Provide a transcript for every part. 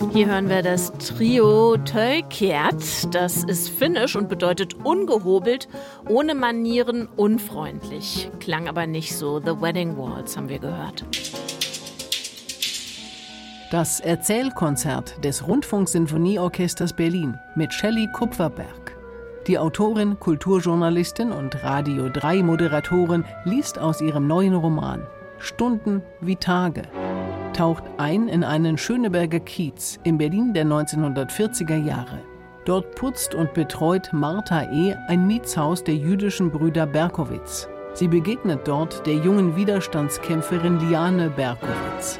Hier hören wir das Trio Töikert. Das ist finnisch und bedeutet ungehobelt, ohne Manieren, unfreundlich. Klang aber nicht so. The Wedding Waltz haben wir gehört. Das Erzählkonzert des Rundfunksinfonieorchesters Berlin mit Shelley Kupferberg. Die Autorin, Kulturjournalistin und Radio 3 Moderatorin liest aus ihrem neuen Roman Stunden wie Tage. Taucht ein in einen Schöneberger Kiez in Berlin der 1940er Jahre. Dort putzt und betreut Martha E. ein Mietshaus der jüdischen Brüder Berkowitz. Sie begegnet dort der jungen Widerstandskämpferin Liane Berkowitz.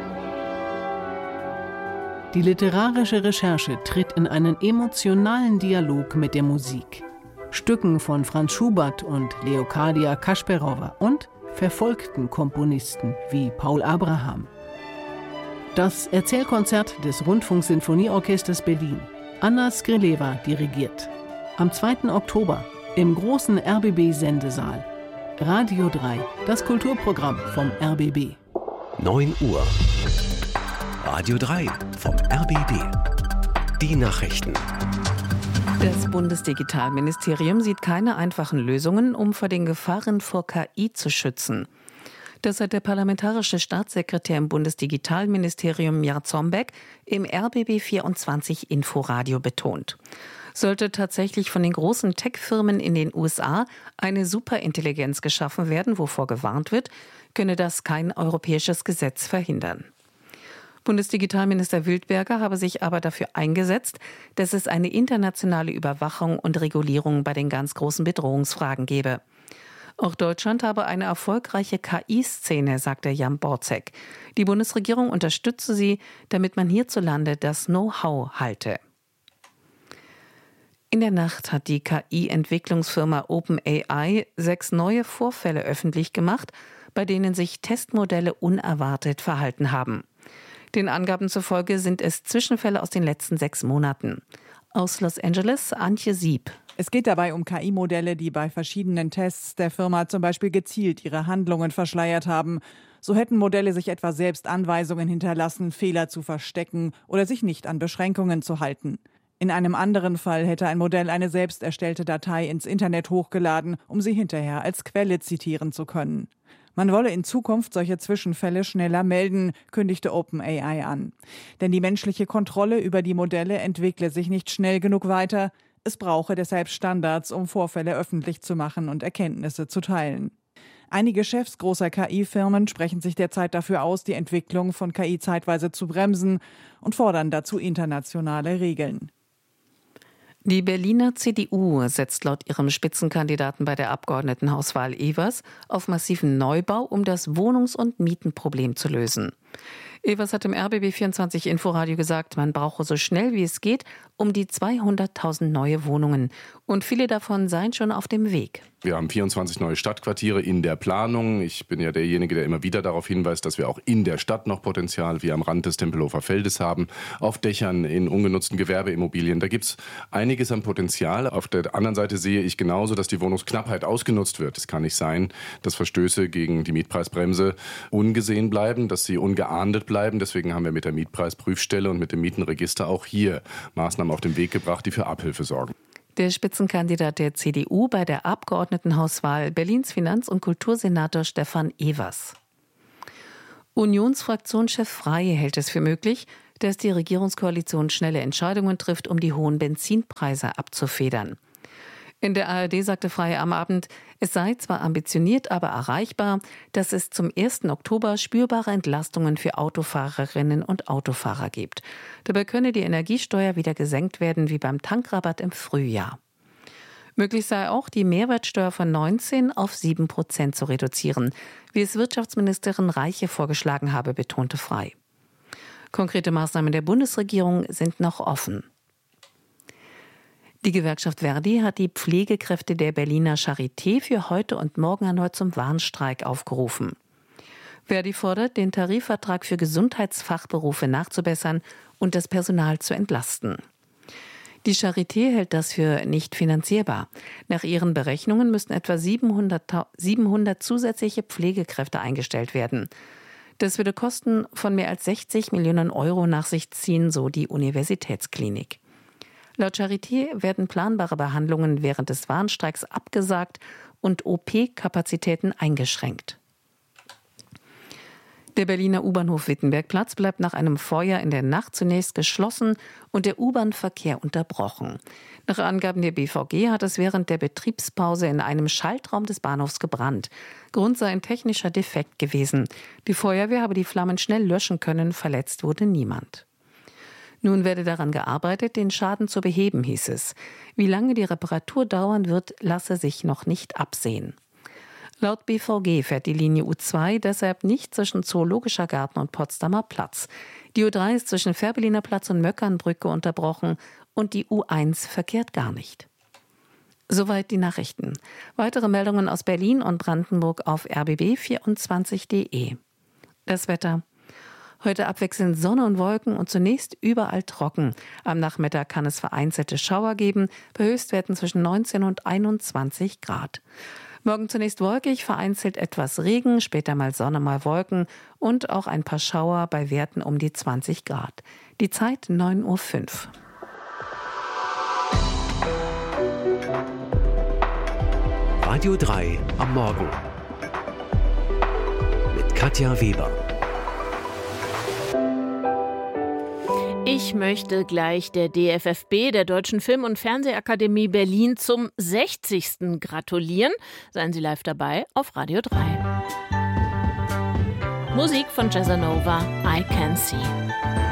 Die literarische Recherche tritt in einen emotionalen Dialog mit der Musik. Stücken von Franz Schubert und Leocadia Kasperowa und verfolgten Komponisten wie Paul Abraham. Das Erzählkonzert des Rundfunksinfonieorchesters Berlin. Anna Skrileva dirigiert. Am 2. Oktober im großen RBB-Sendesaal. Radio 3, das Kulturprogramm vom RBB. 9 Uhr. Radio 3 vom RBB. Die Nachrichten. Das Bundesdigitalministerium sieht keine einfachen Lösungen, um vor den Gefahren vor KI zu schützen. Das hat der parlamentarische Staatssekretär im Bundesdigitalministerium Jarzombeck im RBB 24 Inforadio betont. Sollte tatsächlich von den großen Tech-Firmen in den USA eine Superintelligenz geschaffen werden, wovor gewarnt wird, könne das kein europäisches Gesetz verhindern. Bundesdigitalminister Wildberger habe sich aber dafür eingesetzt, dass es eine internationale Überwachung und Regulierung bei den ganz großen Bedrohungsfragen gebe. Auch Deutschland habe eine erfolgreiche KI-Szene, sagte Jan Borzek. Die Bundesregierung unterstütze sie, damit man hierzulande das Know-how halte. In der Nacht hat die KI-Entwicklungsfirma OpenAI 6 neue Vorfälle öffentlich gemacht, bei denen sich Testmodelle unerwartet verhalten haben. Den Angaben zufolge sind es Zwischenfälle aus den letzten 6 Monaten. Aus Los Angeles, Antje Sieb. Es geht dabei um KI-Modelle, die bei verschiedenen Tests der Firma zum Beispiel gezielt ihre Handlungen verschleiert haben. So hätten Modelle sich etwa selbst Anweisungen hinterlassen, Fehler zu verstecken oder sich nicht an Beschränkungen zu halten. In einem anderen Fall hätte ein Modell eine selbst erstellte Datei ins Internet hochgeladen, um sie hinterher als Quelle zitieren zu können. Man wolle in Zukunft solche Zwischenfälle schneller melden, kündigte OpenAI an. Denn die menschliche Kontrolle über die Modelle entwickle sich nicht schnell genug weiter. Es brauche deshalb Standards, um Vorfälle öffentlich zu machen und Erkenntnisse zu teilen. Einige Chefs großer KI-Firmen sprechen sich derzeit dafür aus, die Entwicklung von KI zeitweise zu bremsen und fordern dazu internationale Regeln. Die Berliner CDU setzt laut ihrem Spitzenkandidaten bei der Abgeordnetenhauswahl Evers auf massiven Neubau, um das Wohnungs- und Mietenproblem zu lösen. Evers hat im RBB 24 Inforadio gesagt, man brauche so schnell wie es geht um die 200.000 neue Wohnungen. Und viele davon seien schon auf dem Weg. Wir haben 24 neue Stadtquartiere in der Planung. Ich bin ja derjenige, der immer wieder darauf hinweist, dass wir auch in der Stadt noch Potenzial wie am Rand des Tempelhofer Feldes haben, auf Dächern, in ungenutzten Gewerbeimmobilien. Da gibt es einiges an Potenzial. Auf der anderen Seite sehe ich genauso, dass die Wohnungsknappheit ausgenutzt wird. Es kann nicht sein, dass Verstöße gegen die Mietpreisbremse ungesehen bleiben, dass sie ungeahndet bleiben. Deswegen haben wir mit der Mietpreisprüfstelle und mit dem Mietenregister auch hier Maßnahmen auf den Weg gebracht, die für Abhilfe sorgen. Der Spitzenkandidat der CDU bei der Abgeordnetenhauswahl, Berlins Finanz- und Kultursenator Stefan Evers. Unionsfraktionschef Frey hält es für möglich, dass die Regierungskoalition schnelle Entscheidungen trifft, um die hohen Benzinpreise abzufedern. In der ARD sagte Frey am Abend, es sei zwar ambitioniert, aber erreichbar, dass es zum 1. Oktober spürbare Entlastungen für Autofahrerinnen und Autofahrer gibt. Dabei könne die Energiesteuer wieder gesenkt werden wie beim Tankrabatt im Frühjahr. Möglich sei auch, die Mehrwertsteuer von 19 auf 7% zu reduzieren, wie es Wirtschaftsministerin Reiche vorgeschlagen habe, betonte Frey. Konkrete Maßnahmen der Bundesregierung sind noch offen. Die Gewerkschaft Verdi hat die Pflegekräfte der Berliner Charité für heute und morgen erneut zum Warnstreik aufgerufen. Verdi fordert, den Tarifvertrag für Gesundheitsfachberufe nachzubessern und das Personal zu entlasten. Die Charité hält das für nicht finanzierbar. Nach ihren Berechnungen müssten etwa 700 zusätzliche Pflegekräfte eingestellt werden. Das würde Kosten von mehr als 60 Millionen Euro nach sich ziehen, so die Universitätsklinik. Laut Charité werden planbare Behandlungen während des Warnstreiks abgesagt und OP-Kapazitäten eingeschränkt. Der Berliner U-Bahnhof Wittenbergplatz bleibt nach einem Feuer in der Nacht zunächst geschlossen und der U-Bahn-Verkehr unterbrochen. Nach Angaben der BVG hat es während der Betriebspause in einem Schaltraum des Bahnhofs gebrannt. Grund sei ein technischer Defekt gewesen. Die Feuerwehr habe die Flammen schnell löschen können, verletzt wurde niemand. Nun werde daran gearbeitet, den Schaden zu beheben, hieß es. Wie lange die Reparatur dauern wird, lasse sich noch nicht absehen. Laut BVG fährt die Linie U2 deshalb nicht zwischen Zoologischer Garten und Potsdamer Platz. Die U3 ist zwischen Fährberliner Platz und Möckernbrücke unterbrochen und die U1 verkehrt gar nicht. Soweit die Nachrichten. Weitere Meldungen aus Berlin und Brandenburg auf rbb24.de. Das Wetter. Heute abwechselnd Sonne und Wolken und zunächst überall trocken. Am Nachmittag kann es vereinzelte Schauer geben, bei Höchstwerten zwischen 19 und 21 Grad. Morgen zunächst wolkig, vereinzelt etwas Regen, später mal Sonne, mal Wolken und auch ein paar Schauer bei Werten um die 20 Grad. Die Zeit 9:05 Uhr. Radio 3 am Morgen mit Katja Weber. Ich möchte gleich der DFFB, der Deutschen Film- und Fernsehakademie Berlin, zum 60. gratulieren. Seien Sie live dabei auf Radio 3. Musik von Jazzanova, I Can See.